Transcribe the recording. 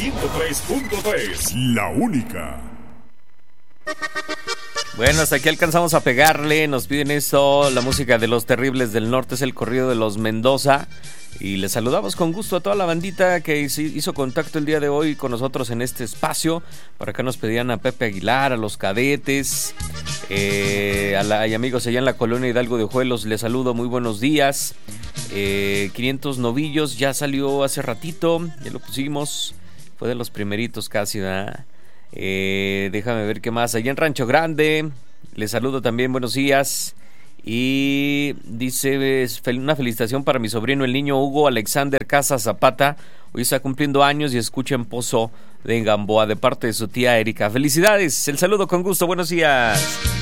103.3, la única. Bueno, hasta aquí alcanzamos a pegarle. Nos piden eso, la música de Los Terribles del Norte, es el corrido de los Mendoza. Y les saludamos con gusto a toda la bandita que hizo contacto el día de hoy con nosotros en este espacio. Por acá nos pedían a Pepe Aguilar, a los Cadetes, hay amigos allá en la colonia Hidalgo de Ojuelos, les saludo, muy buenos días. 500 novillos, ya salió hace ratito, ya lo pusimos, fue de los primeritos casi, ¿verdad? Déjame ver qué más. Allá en Rancho Grande, les saludo también, buenos días. Y dice, una felicitación para mi sobrino, el niño Hugo Alexander Casa Zapata. Hoy está cumpliendo años y escucha en Pozo de Gamboa de parte de su tía Erika. Felicidades, el saludo con gusto, buenos días.